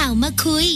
าวมาคุย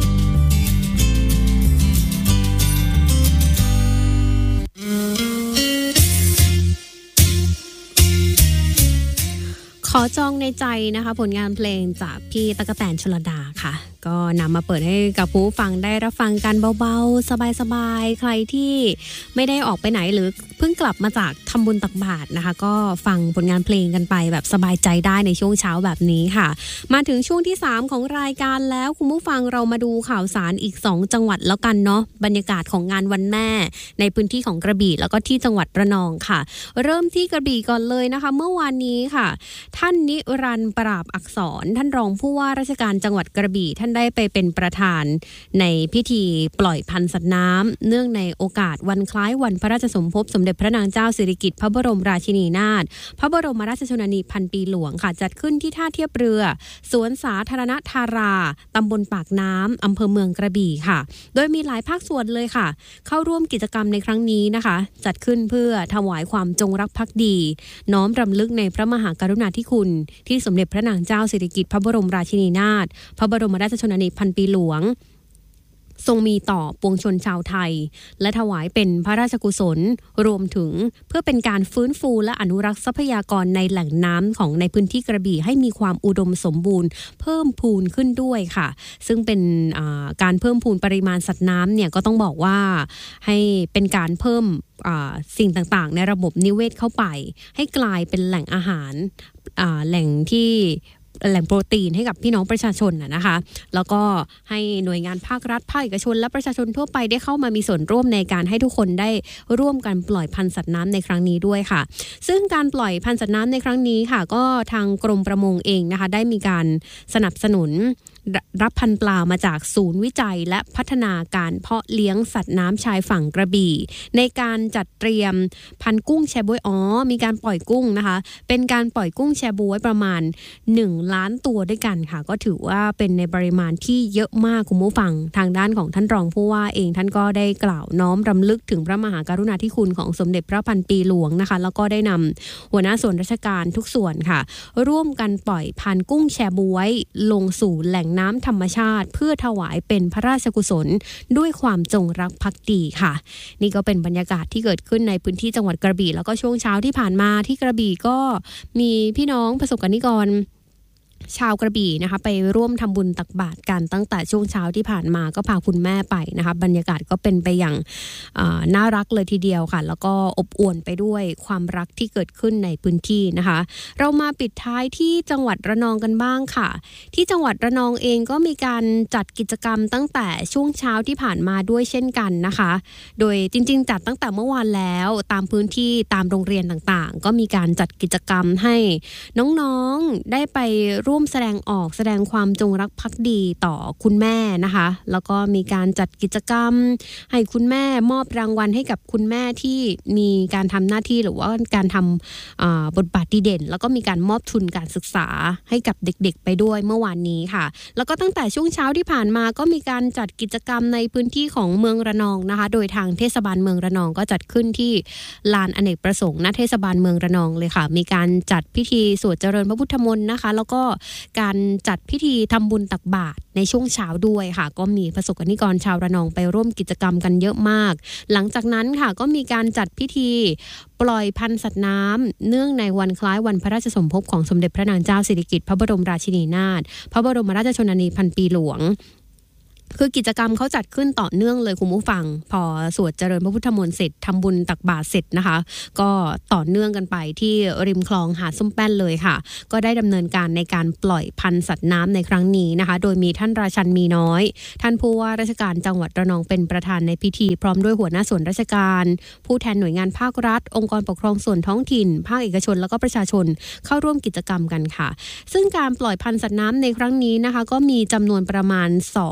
ขอจองในใจนะคะผลงานเพลงจากพี่ตั๊กแตนชลดาค่ะก็นำมาเปิดให้กับผู้ฟังได้รับฟังกันเบาๆสบายๆใครที่ไม่ได้ออกไปไหนหรือเพิ่งกลับมาจากทำบุญตักบาตรนะคะก็ฟังผลงานเพลงกันไปแบบสบายใจได้ในช่วงเช้าแบบนี้ค่ะมาถึงช่วงที่3ของรายการแล้วคุณผู้ฟังเรามาดูข่าวสารอีก2จังหวัดแล้วกันเนาะบรรยากาศของงานวันแม่ในพื้นที่ของกระบี่แล้วก็ที่จังหวัดระนองค่ะเริ่มที่กระบี่ก่อนเลยนะคะเมื่อวานนี้ค่ะท่านนิรันดร์ปราบอักษรท่านรองผู้ว่าราชการจังหวัดกระบี่ท่านได้ไปเป็นประธานในพิธีปล่อยพันธุ์สัตว์น้ำเนื่องในโอกาสวันคล้ายวันพระราชสมภพสมเด็จพระนางเจ้าสิริกิติ์พระบรมราชินีนาถพระบรมราชชนนีพันปีหลวงค่ะจัดขึ้นที่ท่าเทียบเรือสวนสาธารณธาราตำบลปากน้ำอำเภอเมืองกระบี่ค่ะโดยมีหลายภาคส่วนเลยค่ะเข้าร่วมกิจกรรมในครั้งนี้นะคะจัดขึ้นเพื่อถวายความจงรักภักดีน้อมรำลึกในพระมหากรุณาธิคุณที่สมเด็จพระนางเจ้าสิริกิติ์พระบรมราชินีนาถพระบรมราชชนนีพันปีหลวงทรงมีต่อปวงชนชาวไทยและถวายเป็นพระราชกุศลรวมถึงเพื่อเป็นการฟื้นฟูและอนุรักษ์ทรัพยากรในแหล่งน้ำของในพื้นที่กระบี่ให้มีความอุดมสมบูรณ์เพิ่มพูนขึ้นด้วยค่ะซึ่งเป็นการเพิ่มพูนปริมาณสัตว์น้ำเนี่ยก็ต้องบอกว่าให้เป็นการเพิ่มสิ่งต่างๆในระบบนิเวศเข้าไปให้กลายเป็นแหล่งอาหารแหล่งโปรตีนให้กับพี่น้องประชาชนนะคะแล้วก็ให้หน่วยงานภาครัฐภาคเอกชนและประชาชนทั่วไปได้เข้ามามีส่วนร่วมในการให้ทุกคนได้ร่วมกันปล่อยพันธุ์สัตว์น้ำในครั้งนี้ด้วยค่ะซึ่งการปล่อยพันธุ์สัตว์น้ำในครั้งนี้ค่ะก็ทางกรมประมงเองนะคะได้มีการสนับสนุนรับพันธุ์ปลามาจากศูนย์วิจัยและพัฒนาการเพาะเลี้ยงสัตว์น้ำชายฝั่งกระบี่ในการจัดเตรียมพันธุ์กุ้งแชบ๊วยมีการปล่อยกุ้งนะคะเป็นการปล่อยกุ้งแชบ๊วยประมาณ1 ล้านตัวด้วยกันค่ะก็ถือว่าเป็นในปริมาณที่เยอะมากคุณผู้ฟังทางด้านของท่านรองผู้ว่าเองท่านก็ได้กล่าวน้อมรำลึกถึงพระมหากรุณาธิคุณของสมเด็จพระพันปีหลวงนะคะแล้วก็ได้นำหัวหน้าส่วนราชการทุกส่วนค่ะร่วมกันปล่อยพันธุ์กุ้งแชบ๊วยลงสู่แหล่งน้ำธรรมชาติเพื่อถวายเป็นพระราชกุศลด้วยความจงรักภักดีค่ะนี่ก็เป็นบรรยากาศที่เกิดขึ้นในพื้นที่จังหวัดกระบี่แล้วก็ช่วงเช้าที่ผ่านมาที่กระบี่ก็มีพี่น้องประสบกนิกรชาวกระบี่นะคะไปร่วมทำบุญตักบาตรกันตั้งแต่ช่วงเช้าที่ผ่านมาก็พาคุณแม่ไปนะคะบรรยากาศก็เป็นไปอย่างน่ารักเลยทีเดียวค่ะแล้วก็อบอวลไปด้วยความรักที่เกิดขึ้นในพื้นที่นะคะเรามาปิดท้ายที่จังหวัดระนองกันบ้างค่ะที่จังหวัดระนองเองก็มีการจัดกิจกรรมตั้งแต่ช่วงเช้าที่ผ่านมาด้วยเช่นกันนะคะโดยจริงๆจัดตั้งแต่เมื่อวานแล้วตามพื้นที่ตามโรงเรียนต่างๆก็มีการจัดกิจกรรมให้น้องๆได้ไปร่วมแสดงออกแสดงความจงรักภักดีต่อคุณแม่นะคะแล้วก็มีการจัดกิจกรรมให้คุณแม่มอบรางวัลให้กับคุณแม่ที่มีการทำหน้าที่หรือว่าการทำบทบาทดีเด่นแล้วก็มีการมอบทุนการศึกษาให้กับเด็กๆไปด้วยเมื่อวานนี้ค่ะแล้วก็ตั้งแต่ช่วงเช้าที่ผ่านมาก็มีการจัดกิจกรรมในพื้นที่ของเมืองระนองนะคะโดยทางเทศบาลเมืองระนองก็จัดขึ้นที่ลานอเนกประสงค์ณเทศบาลเมืองระนองเลยค่ะมีการจัดพิธีสวดเจริญพระพุทธมนต์นะคะแล้วก็การจัดพิธีทำบุญตักบาตรในช่วงเช้าด้วยค่ะก็มีประสบกนิกรชาวระนองไปร่วมกิจกรรมกันเยอะมากหลังจากนั้นค่ะก็มีการจัดพิธีปล่อยพันธุ์สัตว์น้ำเนื่องในวันคล้ายวันพระราชสมภพของสมเด็จพระนางเจ้าสิริกิติ์พระบรมราชินีนาถพระบรมราชชนนีพันปีหลวงคือกิจกรรมเขาจัดขึ้นต่อเนื่องเลยคุณผู้ฟังพอสวดเจริญพระพุทธมนต์เสร็จทำบุญตักบาตรเสร็จนะคะก็ต่อเนื่องกันไปที่ริมคลองหาดส้มแป้นเลยค่ะก็ได้ดำเนินการในการปล่อยพันธุ์สัตว์น้ำในครั้งนี้นะคะโดยมีท่านราชันมีน้อยท่านผู้ว่าราชการจังหวัดระนองเป็นประธานในพิธีพร้อมด้วยหัวหน้าส่วนราชการผู้แทนหน่วยงานภาครัฐองค์กรปกครองส่วนท้องถิ่นภาคเอกชนแล้วก็ประชาชนเข้าร่วมกิจกรรมกันค่ะซึ่งการปล่อยพันธุ์สัตว์น้ำในครั้งนี้นะคะก็มีจำนวนประมาณ200,000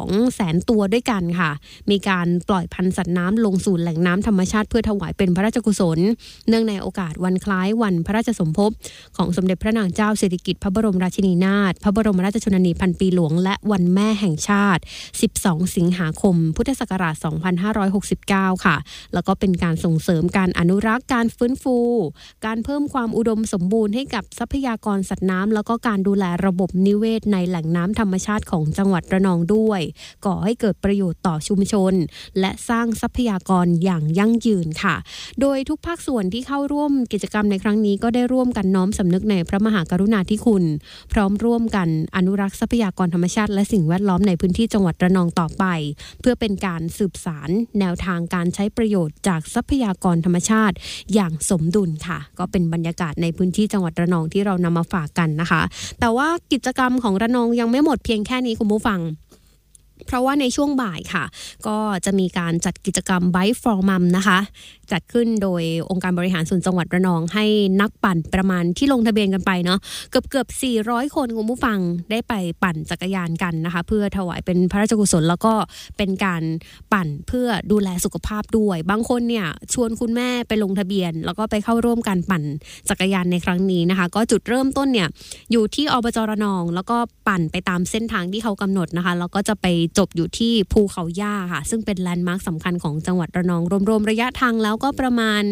200,000 ตัวด้วยกันค่ะมีการปล่อยพันธุ์สัตว์น้ำลงสู่แหล่งน้ำธรรมชาติเพื่อถวายเป็นพระราชกุศลเนื่องในโอกาสวันคล้ายวันพระราชสมภพของสมเด็จพระนางเจ้าสิริกิติ์พระบรมราชินีนาถพระบรมราชชนนีพันปีหลวงและวันแม่แห่งชาติ12สิงหาคมพุทธศักราช2569ค่ะแล้วก็เป็นการส่งเสริมการอนุรักษ์การฟื้นฟูการเพิ่มความอุดมสมบูรณ์ให้กับทรัพยากรสัตว์น้ำแล้วก็การดูแลระบบนิเวศในแหล่งน้ำธรรมชาติของจังหวัดระนองด้วยก่อให้เกิดประโยชน์ต่อชุมชนและสร้างทรัพยากรอย่างยั่งยืนค่ะโดยทุกภาคส่วนที่เข้าร่วมกิจกรรมในครั้งนี้ก็ได้ร่วมกันน้อมสำนึกในพระมหากรุณาธิคุณพร้อมร่วมกันอนุรักษ์ทรัพยากรธรรมชาติและสิ่งแวดล้อมในพื้นที่จังหวัดระนองต่อไปเพื่อเป็นการสืบสานแนวทางการใช้ประโยชน์จากทรัพยากรธรรมชาติอย่างสมดุลค่ะก็เป็นบรรยากาศในพื้นที่จังหวัดระนองที่เรานำมาฝากกันนะคะแต่ว่ากิจกรรมของระนองยังไม่หมดเพียงแค่นี้คุณผู้ฟังเพราะว่าในช่วงบ่ายค่ะก็จะมีการจัดกิจกรรม Bike for Mum นะคะจัดขึ้นโดยองค์การบริหารส่วนจังหวัดระนองให้นักปั่นประมาณที่ลงทะเบียนกันไปเนาะเกือบ400คนคุณผู้ฟังได้ไปปั่นจักรยานกันนะคะเพื่อถวายเป็นพระราชกุศลแล้วก็เป็นการปั่นเพื่อดูแลสุขภาพด้วยบางคนเนี่ยชวนคุณแม่ไปลงทะเบียนแล้วก็ไปเข้าร่วมการปั่นจักรยานในครั้งนี้นะคะก็จุดเริ่มต้นเนี่ยอยู่ที่อบจ.ระนองแล้วก็ปั่นไปตามเส้นทางที่เขากำหนดนะคะแล้วก็จะไปจบอยู่ที่ภูเขาย่าค่ะซึ่งเป็นแลนด์มาร์คสำคัญของจังหวัดระนองรวมๆระยะทางแล้วก็ประมาณ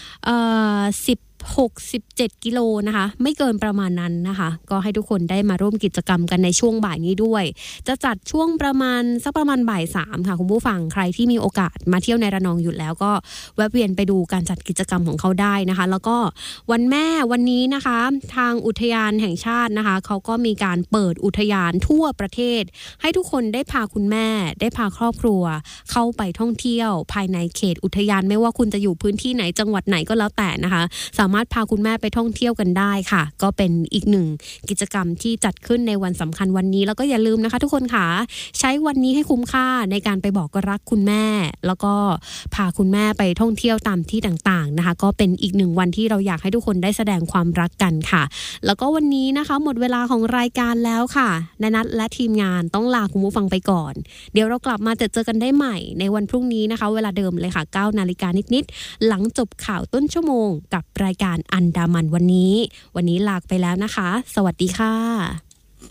17 กิโลนะคะไม่เกินประมาณนั้นนะคะก็ให้ทุกคนได้มาร่วมกิจกรรมกันในช่วงบ่ายนี้ด้วยจะจัดช่วงประมาณบ่าย 3ค่ะคุณผู้ฟังใครที่มีโอกาสมาเที่ยวในระนองอยู่แล้วก็แวะเวียนไปดูการจัดกิจกรรมของเขาได้นะคะแล้วก็วันแม่วันนี้นะคะทางอุทยานแห่งชาตินะคะเขาก็มีการเปิดอุทยานทั่วประเทศให้ทุกคนได้พาคุณแม่ได้พาครอบครัวเข้าไปท่องเที่ยวภายในเขตอุทยานไม่ว่าคุณจะอยู่พื้นที่ไหนจังหวัดไหนก็แล้วแต่นะคะสามารถพาคุณแม่ไปท่องเที่ยวกันได้ค่ะก็เป็นอีกหนึ่งกิจกรรมที่จัดขึ้นในวันสำคัญวันนี้แล้วก็อย่าลืมนะคะทุกคนค่ะใช้วันนี้ให้คุ้มค่าในการไปบอกรักคุณแม่แล้วก็พาคุณแม่ไปท่องเที่ยวตามที่ต่างๆนะคะก็เป็นอีกหนึ่งวันที่เราอยากให้ทุกคนได้แสดงความรักกันค่ะแล้วก็วันนี้นะคะหมดเวลาของรายการแล้วค่ะนัทและทีมงานต้องลาคุณผู้ฟังไปก่อนเดี๋ยวเรากลับมาเจอกันได้ใหม่ในวันพรุ่งนี้นะคะเวลาเดิมเลยค่ะ 9 นาฬิกานิดๆหลังจบข่าวต้นชั่วโมงกับรายการอันดามันวันนี้ลาไปแล้วนะคะสวัสดีค่ะ